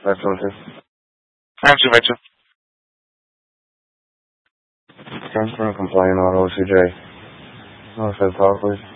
512. Answer, Victor. Transfer and compliant auto, CJ. Oh, says talk, please.